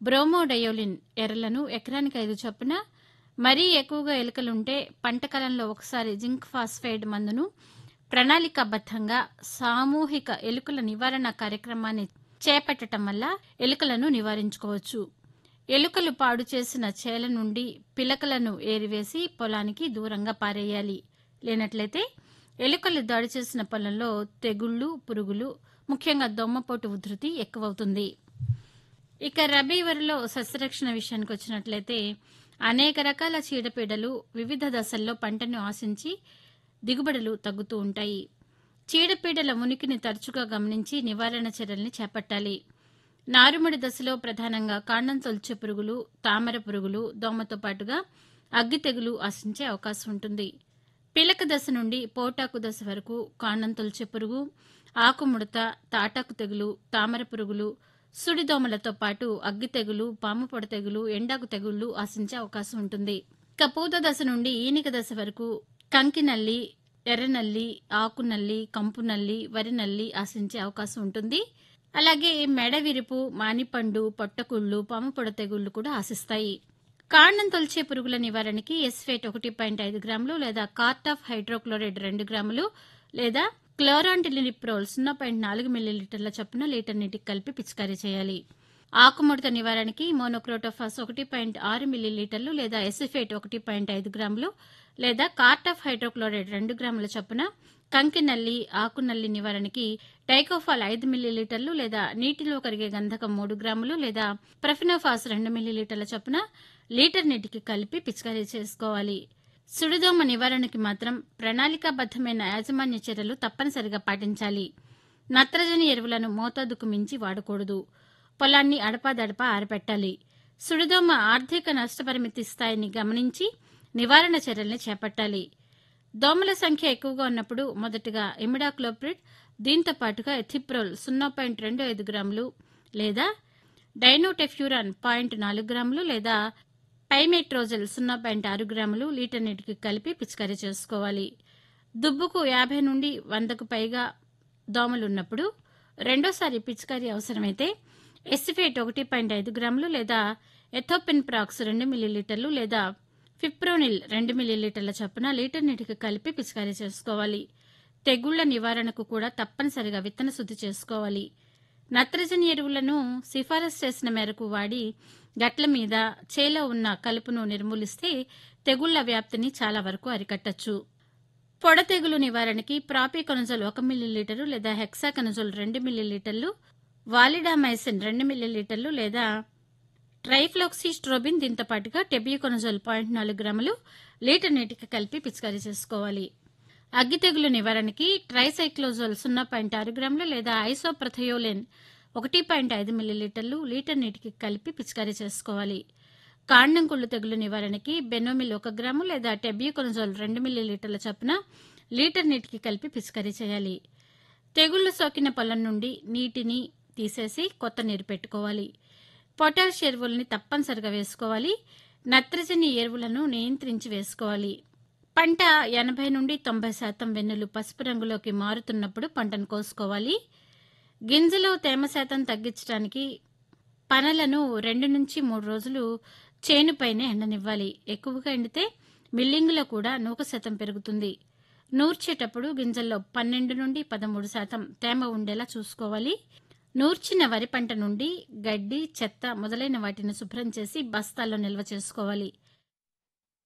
బ్రోమోడయోలిన్ ఎరలను ఎకరానికి 5 చొప్పున, మరీ ఎక్కువగా ఎలుకలుంటే పంట కాలంలో ఒకసారి జింక్ ఫాస్ఫైడ్ మందును ప్రణాళికాబద్ధంగా సామూహిక ఎలుకల నివారణ కార్యక్రమాన్ని చేపట్టడం వల్ల ఎలుకలను నివారించుకోవచ్చు. ఎలుకలు పాడు చేసిన చేల నుండి పిలకలను ఏరివేసి పొలానికి దూరంగా పారేయాలి. లేనట్లయితే ఎలుకలు దాడి చేసిన పొలంలో తెగుళ్లు, పురుగులు, ముఖ్యంగా దోమపోటు ఉధృతి ఎక్కువవుతుంది. ఇక రబీ వరిలో సస్యరక్షణ విషయానికి వచ్చినట్లయితే అనేక రకాల చీడపీడలు వివిధ దశల్లో పంటను ఆశించి దిగుబడులు తగ్గుతూ ఉంటాయి. చీడపీడల ఉనికిని తరచుగా గమనించి నివారణ చర్యల్ని చేపట్టాలి. నారుమడి దశలో ప్రధానంగా కాండం తొలిచే పురుగులు, తామర పురుగులు, దోమతో పాటుగా అగ్గి తెగులు ఆశించే అవకాశం ఉంటుంది. పిలక దశ నుండి పోటాకు దశ వరకు కాండం తొలిచే పురుగు, ఆకుముడత, తాటాకు తెగులు, తామర పురుగులు, సుడిదోమలతో పాటు అగ్గి తెగులు, పాము పొడ తెగులు, ఎండాకు తెగుళ్లు ఆశించే అవకాశం ఉంటుంది. ఇక పూత దశ నుండి ఈనిక దశ వరకు కంకి నల్లి, ఎర్రనల్లి, ఆకు నల్లి, కంపు నల్లి, వరి నల్లి ఆశించే అవకాశం ఉంటుంది. అలాగే మెడ విరుపు, మానిపండు, పొట్టకుళ్ళు, పాము పొడ తెగుళ్లు కూడా ఆశిస్తాయి. కాండం తొలిచే పురుగుల నివారణకి ఎస్ఫేట్ 1.5 గ్రాములు లేదా కార్ట్ ఆఫ్ హైడ్రోక్లోరైడ్ 2 గ్రాములు లేదా క్లోరాంటిలినిప్రోల్ 0.4 మిల్లీలీటర్ల చొప్పున లీటర్ నీటికి కలిపి పిచికారీ చేయాలి. ఆకుముడత నివారణకి మోనోక్రోటోఫాస్ 1.6 మిల్లీలీటర్లు లేదా ఎసిఫేట్ 1.5 గ్రాములు లేదా కార్ట్ ఆఫ్ హైడ్రోక్లోరైడ్ 2 గ్రాముల చొప్పున, కంకి నల్లి, ఆకు నల్లి నివారణకి డైకోఫాల్ 5 మిల్లీలీటర్లు లేదా నీటిలో కరిగే గంధకం 3 గ్రాములు లేదా ప్రొఫెనోఫాస్ 2 మిల్లీలీటర్ల చొప్పున లీటర్ నీటికి కలిపి పిచికారీ చేసుకోవాలి. సుడిదోమ నివారణకి మాత్రం ప్రణాళికాబద్ధమైన యాజమాన్య చర్యలు తప్పనిసరిగా పాటించాలి. నత్రజని ఎరువులను మోతాదుకు మించి వాడకూడదు. పొలాన్ని అడపాదడపా ఆరబెట్టాలి. సుడిదోమ ఆర్థిక నష్టపరిమితి స్థాయిని గమనించి నివారణ చర్యల్ని చేపట్టాలి. దోమల సంఖ్య ఎక్కువగా ఉన్నప్పుడు మొదటగా ఇమిడాక్లోప్రిడ్, దీంతో పాటుగా ఎథిప్రోల్ 0.25 గ్రాములు లేదా డైనోటెఫ్యూరాన్ 0.4 గ్రాములు లేదా పైమెట్రోజెల్ 0.6 గ్రాములు లీటర్ నీటికి కలిపి పిచికారీ చేసుకోవాలి. దుబ్బుకు 50 నుండి 100కు పైగా దోమలున్నప్పుడు రెండోసారి పిచికారీ అవసరమైతే ఎసిఫేట్ 1.5 గ్రాములు లేదా ఎథోపిన్ ప్రాక్స్ 2 మిల్లీలీటర్లు లేదా ఫిప్రోనిల్ 2 మిల్లీలీటర్ల చొప్పున లీటర్ నీటికి కలిపి పిచికారీ చేసుకోవాలి. తెగుళ్ల నివారణకు కూడా తప్పనిసరిగా విత్తన శుద్ధి చేసుకోవాలి. నత్రజని ఎరువులను సిఫారసు చేసిన మేరకు వాడి గట్ల మీద, చేలో ఉన్న కలుపును నిర్మూలిస్తే తెగుళ్ల వ్యాప్తిని చాలా వరకు అరికట్టచ్చు. పొడ తెగులు నివారణకి ప్రాపికొనజోల్ 1 మిల్లీలీటరు లేదా హెక్సాకొనజోల్ 2 మిల్లీలీటర్లు, వాలిడామైసిన్ 2 మిల్లీలీటర్లు లేదా ట్రైఫ్లోక్సిస్ట్రోబిన్, దీంతో పాటుగా టెబికొనజోల్ 0.4 గ్రాములు లీటర్ నీటికి కలిపి పిచికారీ చేసుకోవాలి. అగ్గి తెగులు నివారణకి ట్రైసైక్లోజోల్ 0.6 గ్రాములు లేదా ఐసోప్రథయోలిన్ 1.5 మిల్లీలీటర్లు లీటర్ నీటికి కలిపి పిచికారీ చేసుకోవాలి. కాండం కుళ్ళు తెగులు నివారణకి బెనోమిల్ 1 గ్రాము లేదా టెబికొనజోల్ 2 మిల్లీలీటర్ల చొప్పున లీటర్ నీటికి కలిపి పిచికారీ చేయాలి. తెగుళ్లు సోకిన పొలం నుండి నీటిని తీసేసి కొత్త నీరు పెట్టుకోవాలి. పొటాష్ ఎరువుల్ని తప్పనిసరిగా వేసుకోవాలి. నత్రజని ఎరువులను నియంత్రించి వేసుకోవాలి. పంట 80 నుండి 90% వెన్నులు పసుపు రంగులోకి మారుతున్నప్పుడు పంటను కోసుకోవాలి. గింజలో తేమ శాతం తగ్గించడానికి పనలను 2 నుంచి 3 రోజులు చేనుపైనే ఎండనివ్వాలి. ఎక్కువగా ఎండితే మిల్లింగులో కూడా నూక శాతం పెరుగుతుంది. నూర్చేటప్పుడు గింజల్లో 12 నుండి 13% తేమ ఉండేలా చూసుకోవాలి. నూర్చిన వరి పంట నుండి గడ్డి, చెత్త మొదలైన వాటిని శుభ్రం చేసి బస్తాల్లో నిల్వ చేసుకోవాలి.